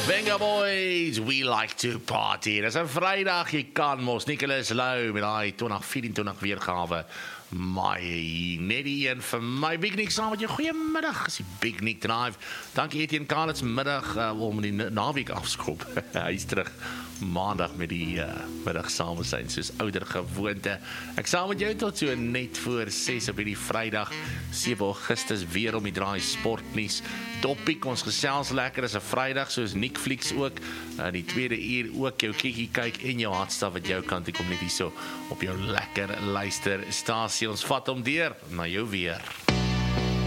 Venga boys, we like to party. Dis 'n Vrydag, jy kan mos Nicholas Lou met daai 2024 weergawe. My Neddy en vir my Big Nick saam met jou. Goeiemiddag, is die Big Nick Drive. Dankie Etienne Karlitz middag om die naweek afskop. Hy is terug maandag met die middag saam zijn, soos ouder gewoonte. Ek saam met jou tot so net voor 6 op die Vrydag, 7 Augustus weer om die draai sportnuus. Topiek, ons gesels lekker, is 'n Vrydag, soos Netflix ook. Die tweede uur ook jou kikkie kyk en jou hartstaf wat jou kant toe kom net hier so op jou lekker luisterstasie. Ons vat hom deur na jou weer.